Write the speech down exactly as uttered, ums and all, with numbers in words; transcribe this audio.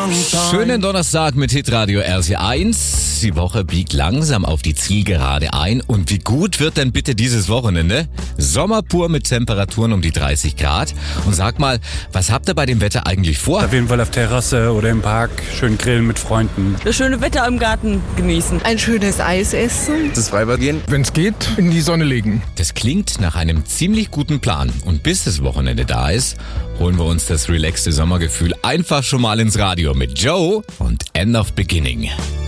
Schönen Donnerstag mit Hitradio R T eins. Die Woche biegt langsam auf die Zielgerade ein. Und wie gut wird denn bitte dieses Wochenende? Sommer pur mit Temperaturen um die dreißig Grad. Und sag mal, was habt ihr bei dem Wetter eigentlich vor? Auf jeden Fall auf Terrasse oder im Park, schön grillen mit Freunden. Das schöne Wetter im Garten genießen. Ein schönes Eis essen. Das Freibad gehen. Wenn es geht, in die Sonne legen. Das klingt nach einem ziemlich guten Plan. Und bis das Wochenende da ist, holen wir uns das relaxte Sommergefühl einfach schon mal ins Radio mit Joe und End of Beginning.